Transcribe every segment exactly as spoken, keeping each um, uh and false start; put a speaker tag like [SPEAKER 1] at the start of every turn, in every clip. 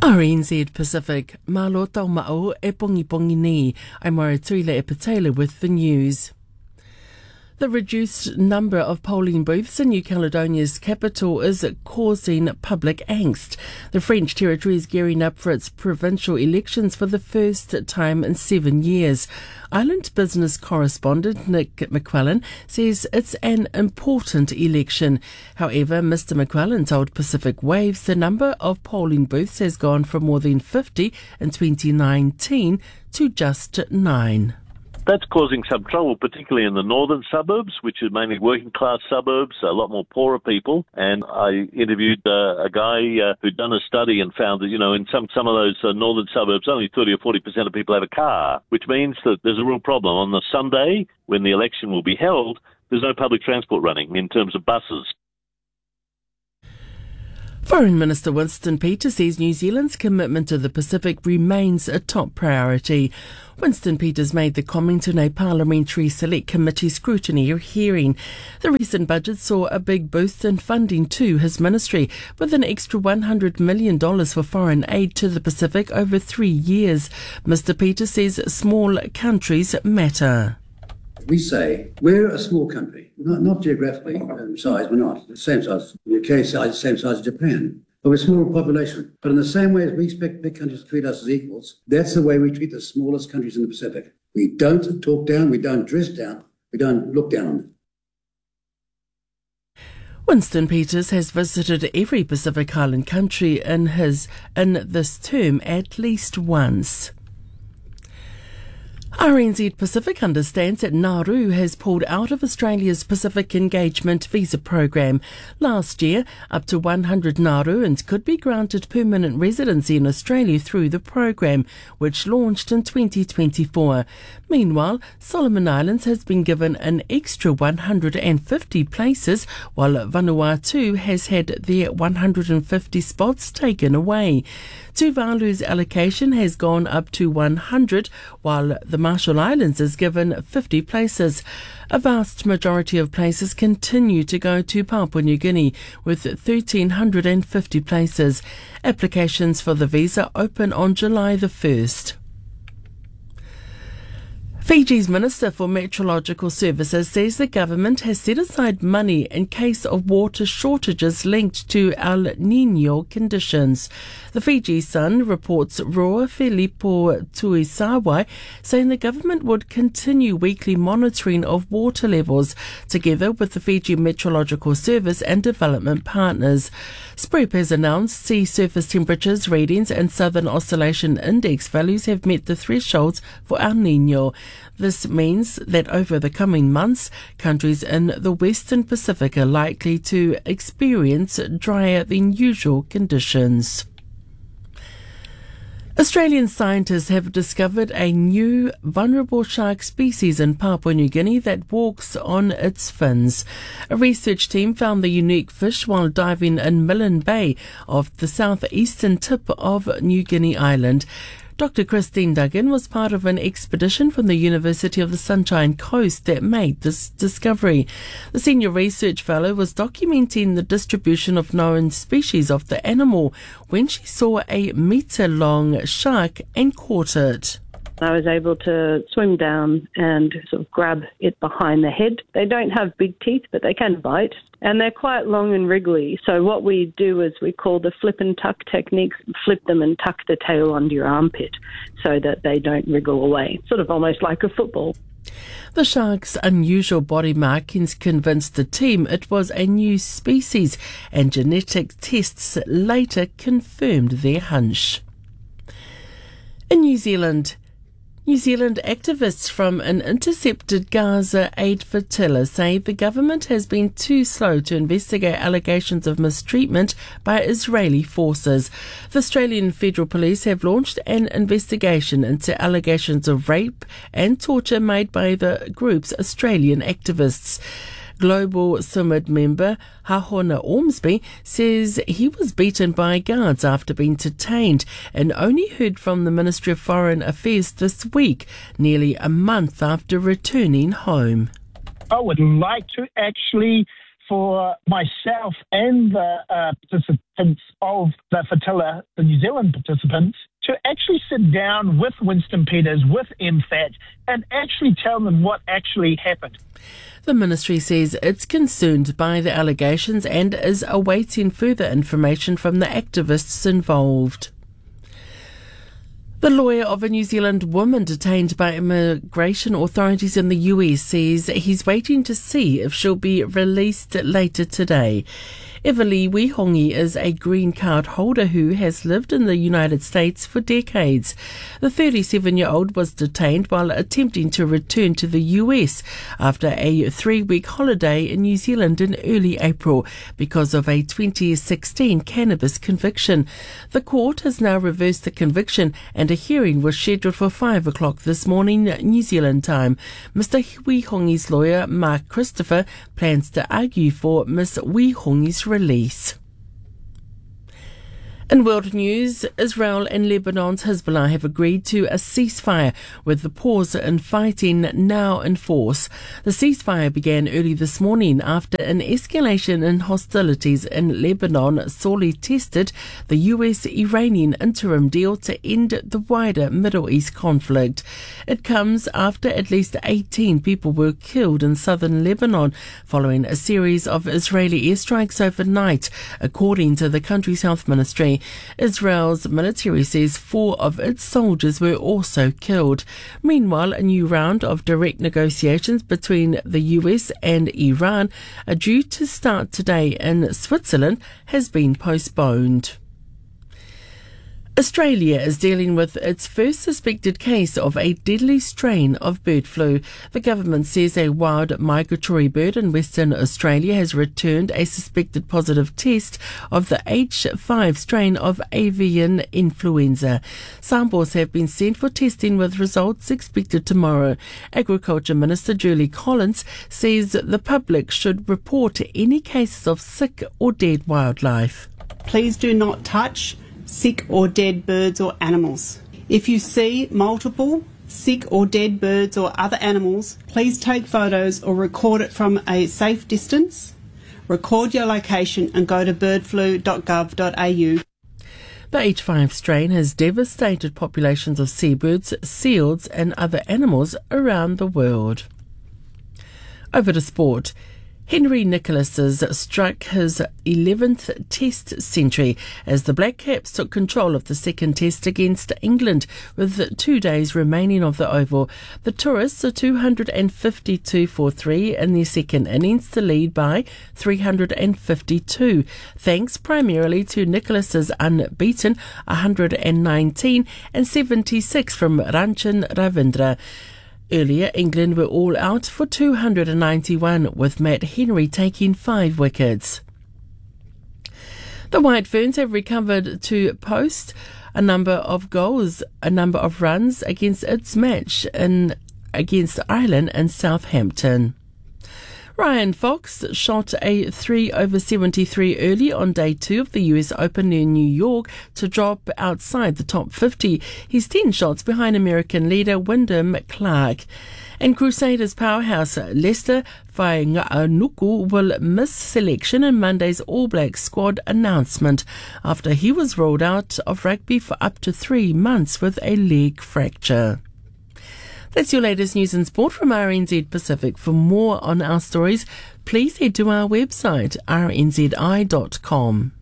[SPEAKER 1] R N Z Pacific, malo tau mao e pongi pongi ni. I'm Maratuila Epatela with the news. The reduced number of polling booths in New Caledonia's capital is causing public angst. The French territory is gearing up for its provincial elections for the first time in seven years. Island business correspondent Nick McQuillan says it's an important election. However, Mister McQuillan told Pacific Waves the number of polling booths has gone from more than fifty in twenty nineteen to just nine.
[SPEAKER 2] That's causing some trouble, particularly in the northern suburbs, which are mainly working-class suburbs, a lot more poorer people. And I interviewed uh, a guy uh, who'd done a study and found that, you know, in some, some of those uh, northern suburbs, only thirty or forty percent of people have a car, which means that there's a real problem. On the Sunday, when the election will be held, there's no public transport running in terms of buses.
[SPEAKER 1] Foreign Minister Winston Peters says New Zealand's commitment to the Pacific remains a top priority. Winston Peters made the comment in a Parliamentary Select Committee scrutiny hearing. The recent budget saw a big boost in funding to his ministry, with an extra one hundred million dollars for foreign aid to the Pacific over three years. Mister Peters says small countries matter.
[SPEAKER 3] We say we're a small country, not, not geographically um, size, we're not. The same size, the U K size, the same size as Japan. But we're a small population. But in the same way as we expect big countries to treat us as equals, that's the way we treat the smallest countries in the Pacific. We don't talk down, we don't dress down, we don't look down on them.
[SPEAKER 1] Winston Peters has visited every Pacific Island country in his in this term at least once. R N Z Pacific understands that Nauru has pulled out of Australia's Pacific Engagement visa program. Last year, up to one hundred Nauruans could be granted permanent residency in Australia through the program, which launched in twenty twenty-four. Meanwhile, Solomon Islands has been given an extra one hundred fifty places, while Vanuatu has had their one hundred fifty spots taken away. Tuvalu's allocation has gone up to one hundred, while the Marshall Islands is given fifty places. A vast majority of places continue to go to Papua New Guinea, with one thousand three hundred fifty places. Applications for the visa open on July the first. Fiji's Minister for Meteorological Services says the government has set aside money in case of water shortages linked to El Niño conditions. The Fiji Sun reports Roa Filippo Tuisawai saying the government would continue weekly monitoring of water levels together with the Fiji Meteorological Service and development partners. SPREP has announced sea surface temperatures readings and Southern Oscillation Index values have met the thresholds for El Niño. This means that over the coming months, countries in the Western Pacific are likely to experience drier than usual conditions. Australian scientists have discovered a new vulnerable shark species in Papua New Guinea that walks on its fins. A research team found the unique fish while diving in Milne Bay off the southeastern tip of New Guinea Island. Doctor Christine Duggan was part of an expedition from the University of the Sunshine Coast that made this discovery. The senior research fellow was documenting the distribution of known species of the animal when she saw a metre-long shark and caught it.
[SPEAKER 4] I was able to swim down and sort of grab it behind the head. They don't have big teeth, but they can bite, and they're quite long and wriggly. So what we do is we call the flip and tuck technique, flip them and tuck the tail under your armpit so that they don't wriggle away, sort of almost like a football.
[SPEAKER 1] The shark's unusual body markings convinced the team it was a new species, and genetic tests later confirmed their hunch. In New Zealand, New Zealand activists from an intercepted Gaza aid flotilla say the government has been too slow to investigate allegations of mistreatment by Israeli forces. The Australian Federal Police have launched an investigation into allegations of rape and torture made by the group's Australian activists. Global Summit member Hahona Ormsby says he was beaten by guards after being detained and only heard from the Ministry of Foreign Affairs this week, nearly a month after returning home.
[SPEAKER 5] I would like to actually for myself and the uh, participants of the Fatilla, the New Zealand participants, to actually sit down with Winston Peters, with M FAT, and actually tell them what actually happened.
[SPEAKER 1] The ministry says it's concerned by the allegations and is awaiting further information from the activists involved. The lawyer of a New Zealand woman detained by immigration authorities in the U S says he's waiting to see if she'll be released later today. Everly Wihongi is a green card holder who has lived in the United States for decades. The thirty-seven-year-old was detained while attempting to return to the U S after a three-week holiday in New Zealand in early April because of a twenty sixteen cannabis conviction. The court has now reversed the conviction and a hearing was scheduled for five o'clock this morning, New Zealand time. Mister Wihongi's lawyer, Mark Christopher, plans to argue for Miss Wihongi's release. In world news, Israel and Lebanon's Hezbollah have agreed to a ceasefire with the pause in fighting now in force. The ceasefire began early this morning after an escalation in hostilities in Lebanon sorely tested the U S-Iranian interim deal to end the wider Middle East conflict. It comes after at least eighteen people were killed in southern Lebanon following a series of Israeli airstrikes overnight, according to the country's health ministry. Israel's military says four of its soldiers were also killed. Meanwhile, a new round of direct negotiations between the U S and Iran are due to start today in Switzerland has been postponed. Australia is dealing with its first suspected case of a deadly strain of bird flu. The government says a wild migratory bird in Western Australia has returned a suspected positive test of the H five strain of avian influenza. Samples have been sent for testing with results expected tomorrow. Agriculture Minister Julie Collins says the public should report any cases of sick or dead wildlife.
[SPEAKER 6] Please do not touch sick or dead birds or animals. If you see multiple sick or dead birds or other animals, please take photos or record it from a safe distance. Record your location and go to bird flu dot gov dot a u.
[SPEAKER 1] The H five strain has devastated populations of seabirds, seals and other animals around the world. Over to sport. Henry Nicholas has struck his eleventh Test century as the Black Caps took control of the second Test against England with two days remaining of the Oval. The Tourists are two hundred fifty-two for three in their second innings to lead by three hundred fifty-two, thanks primarily to Nicholas's unbeaten one hundred nineteen and seventy-six from Ranchin Ravindra. Earlier, England were all out for two hundred ninety-one, with Matt Henry taking five wickets. The White Ferns have recovered to post a number of goals, a number of runs against its match in against Ireland and Southampton. Ryan Fox shot a three over seventy-three early on day two of the U S Open in New York to drop outside the top fifty. He's ten shots behind American leader Wyndham Clark. And Crusaders powerhouse Leicester Fainga'anuku will miss selection in Monday's All Blacks squad announcement after he was ruled out of rugby for up to three months with a leg fracture. That's your latest news and sport from R N Z Pacific. For more on our stories, please head to our website, r n z i dot com.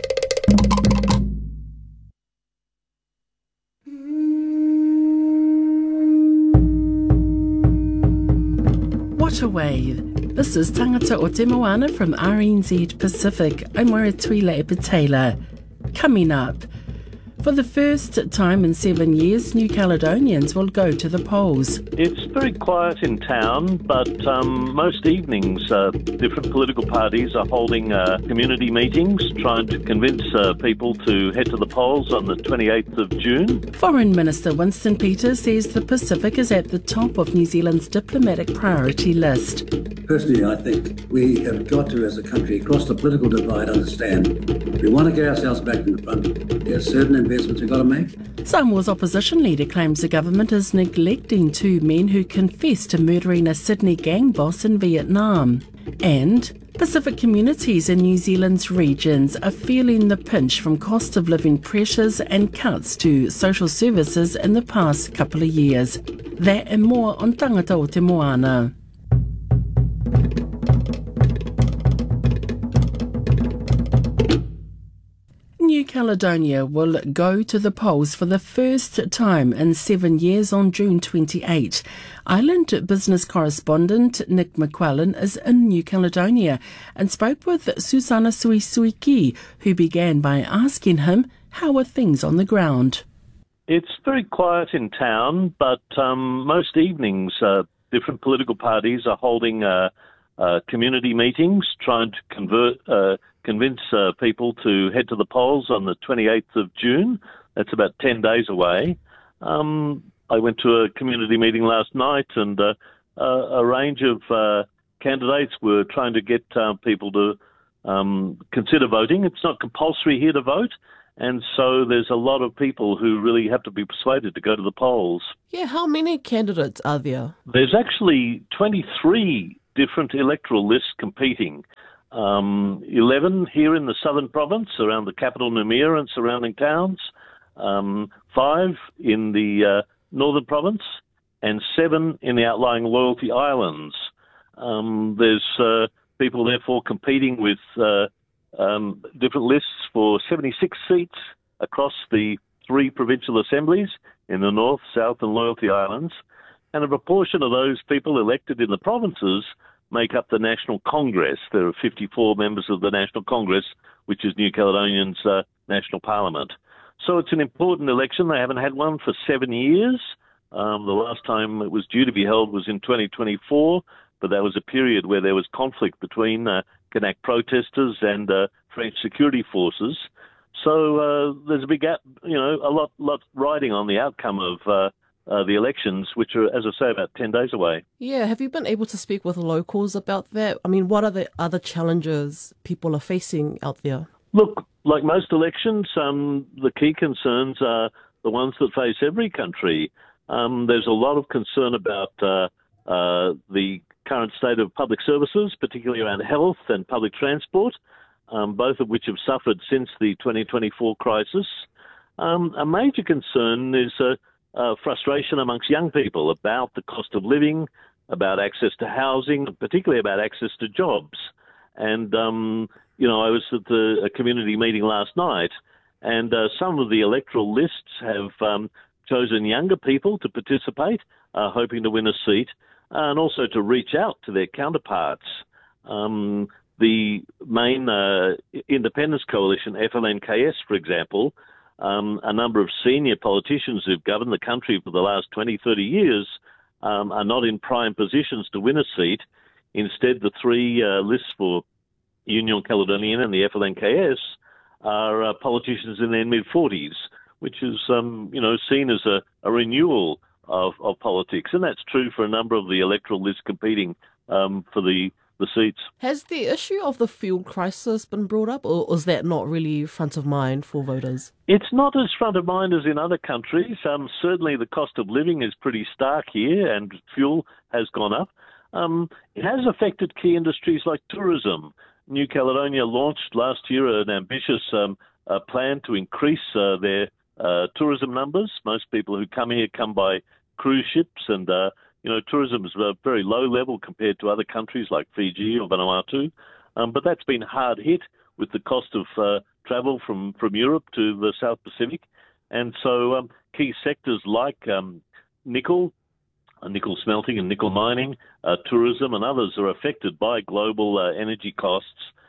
[SPEAKER 1] What a way. This is Tangata o Te Moana from R N Z Pacific. I'm Waratwila Epitela. Coming up, for the first time in seven years, New Caledonians will go to the polls.
[SPEAKER 2] It's very quiet in town, but um, most evenings uh, different political parties are holding uh, community meetings, trying to convince uh, people to head to the polls on the twenty-eighth of June.
[SPEAKER 1] Foreign Minister Winston Peters says the Pacific is at the top of New Zealand's diplomatic priority list.
[SPEAKER 3] Personally, I think we have got to, as a country, across the political divide, understand if we want to get ourselves back in the front, there are certain investments we've got to make.
[SPEAKER 1] Samoa's opposition leader claims the government is neglecting two men who confessed to murdering a Sydney gang boss in Vietnam. And Pacific communities in New Zealand's regions are feeling the pinch from cost of living pressures and cuts to social services in the past couple of years. That and more on Tangata o Te Moana. New Caledonia will go to the polls for the first time in seven years on June twenty-eighth. Island business correspondent Nick McQuillan is in New Caledonia and spoke with Susana Suisuiki, who began by asking him, how are things on the ground?
[SPEAKER 2] It's very quiet in town, but um, most evenings uh, different political parties are holding uh, uh, community meetings, trying to convert, uh, convince uh, people to head to the polls on the twenty-eighth of June. That's about ten days away. Um, I went to a community meeting last night, and uh, uh, a range of uh, candidates were trying to get uh, people to um, consider voting. It's not compulsory here to vote, and so there's a lot of people who really have to be persuaded to go to the polls.
[SPEAKER 7] Yeah, how many candidates are there?
[SPEAKER 2] There's actually twenty-three different electoral lists competing. Um, eleven here in the southern province, around the capital Noumea and surrounding towns, um, five in the uh, northern province, and seven in the outlying Loyalty Islands. Um, there's uh, people therefore competing with uh, um, different lists for seventy-six seats across the three provincial assemblies in the north, south and Loyalty Islands, and a proportion of those people elected in the provinces make up the National Congress. There are fifty-four members of the National Congress, which is New Caledonian's uh, national parliament. So it's an important election. They haven't had one for seven years. Um, the last time it was due to be held was in twenty twenty-four, but that was a period where there was conflict between uh, Kanak protesters and uh, French security forces. So uh, there's a big, you know, a lot, lot riding on the outcome of uh, uh, the elections, which are, as I say, about ten days away.
[SPEAKER 7] Yeah, have you been able to speak with locals about that? I mean, what are the other challenges people are facing out there?
[SPEAKER 2] Look, like most elections, um, the key concerns are the ones that face every country. Um, there's a lot of concern about uh, uh, the current state of public services, particularly around health and public transport, um, both of which have suffered since the twenty twenty-four crisis. Um, a major concern is uh, uh, frustration amongst young people about the cost of living, about access to housing, particularly about access to jobs. And, um, you know, I was at the, a community meeting last night, and uh, some of the electoral lists have um, chosen younger people to participate, uh, hoping to win a seat, and also to reach out to their counterparts. Um, the main uh, independence coalition, F L N K S, for example, um, a number of senior politicians who've governed the country for the last twenty, thirty years um, are not in prime positions to win a seat. Instead, the three uh, lists for Union Caledonian and the F L N K S are uh, politicians in their mid-forties, which is, um, you know, seen as a, a renewal of, of politics. And that's true for a number of the electoral lists competing um, for the, the seats.
[SPEAKER 7] Has the issue of the fuel crisis been brought up, or is that not really front of mind for voters?
[SPEAKER 2] It's not as front of mind as in other countries. Um, certainly the cost of living is pretty stark here, and fuel has gone up. Um, it has affected key industries like tourism. New Caledonia launched last year an ambitious um, uh, plan to increase uh, their uh, tourism numbers. Most people who come here come by cruise ships, and uh, you know, tourism is a very low level compared to other countries like Fiji or Vanuatu. Um, but that's been hard hit with the cost of uh, travel from, from Europe to the South Pacific. And so um, key sectors like um, nickel, uh, nickel smelting and nickel mining, uh, tourism and others are affected by global uh, energy costs.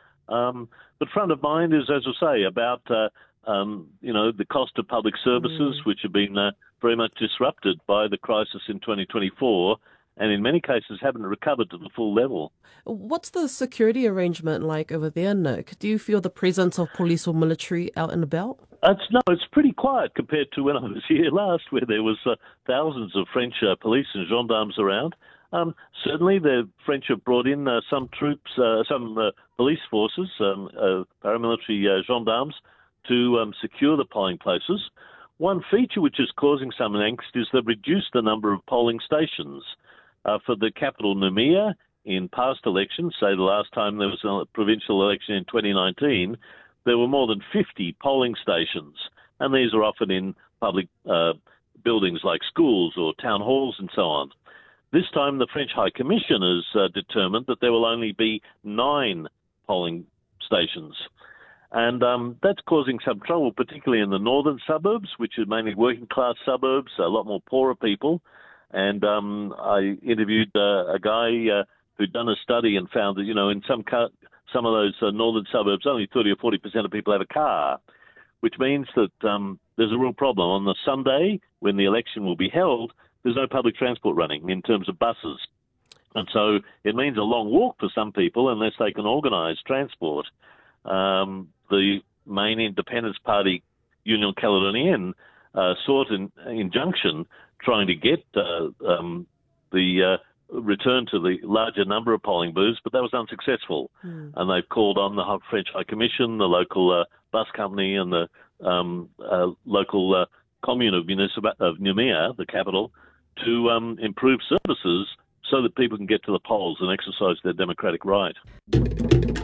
[SPEAKER 2] Um, but front of mind is, as I say, about uh, um, you know, the cost of public services, mm. which have been uh, very much disrupted by the crisis in twenty twenty-four, and in many cases haven't recovered to the full level.
[SPEAKER 7] What's the security arrangement like over there, Nick? Do you feel the presence of police or military out and about?
[SPEAKER 2] It's, no, it's pretty quiet compared to when I was here last, where there was uh, thousands of French uh, police and gendarmes around. Um, certainly, the French have brought in uh, some troops, uh, some uh, police forces, um, uh, paramilitary uh, gendarmes, to um, secure the polling places. One feature which is causing some angst is they've reduced the number of polling stations. Uh, for the capital Noumea in past elections, say the last time there was a provincial election in twenty nineteen, there were more than fifty polling stations, and these are often in public uh, buildings like schools or town halls and so on. This time the French High Commission has uh, determined that there will only be nine polling stations. And um, that's causing some trouble, particularly in the northern suburbs, which are mainly working-class suburbs, a lot more poorer people. And um, I interviewed uh, a guy uh, who'd done a study and found that, you know, in some car- some of those uh, northern suburbs, only thirty or forty percent of people have a car, which means that um, there's a real problem. On the Sunday, when the election will be held, there's no public transport running in terms of buses. And so it means a long walk for some people unless they can organise transport. Um, the main Independence Party, Union Caledonienne, uh, sought an injunction trying to get uh, um, the uh, return to the larger number of polling booths, but that was unsuccessful. Mm. And they've called on the French High Commission, the local uh, bus company, and the um, uh, local uh, commune of, Municip- of Noumea, the capital, to um, improve services so that people can get to the polls and exercise their democratic right.